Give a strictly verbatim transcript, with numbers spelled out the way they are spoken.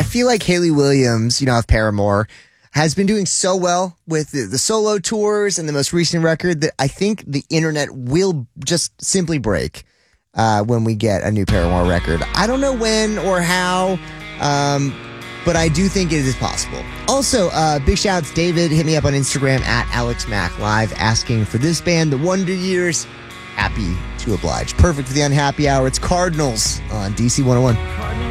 feel like Hayley Williams, you know, of Paramore, has been doing so well with the, the solo tours and the most recent record that I think the internet will just simply break uh, when we get a new Paramore record. I don't know when or how, um, but I do think it is possible. Also, uh, big shouts, David hit me up on Instagram at Alex Mack Live asking for this band, The Wonder Years. Happy to oblige. Perfect for the unhappy hour. It's Cardinals on D C one oh one.